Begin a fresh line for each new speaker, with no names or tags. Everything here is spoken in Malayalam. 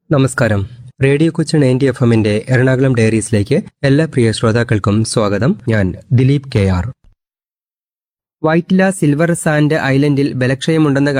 നമസ്കാരം. റേഡിയോ കൊച്ചി 90 FM-ന്റെ എറണാകുളം ഡയറീസിലേക്ക് എല്ലാ പ്രിയ ശ്രോതാക്കൾക്കും സ്വാഗതം. ഞാൻ Dileep KR. Vyttila silver sand ഐലൻഡിൽ ബലക്ഷയമുണ്ടെന്ന